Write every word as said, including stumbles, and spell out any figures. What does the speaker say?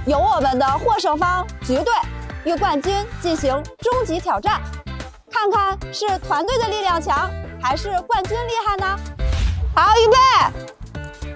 由我们的获胜方橘队与冠军进行终极挑战，看看是团队的力量强，还是冠军厉害呢？好，预备。